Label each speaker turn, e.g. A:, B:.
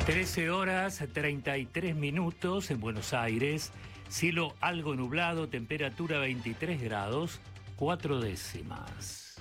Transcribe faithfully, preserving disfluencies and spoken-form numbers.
A: trece horas treinta y tres minutos en Buenos Aires, cielo algo nublado, temperatura veintitrés grados, cuatro décimas.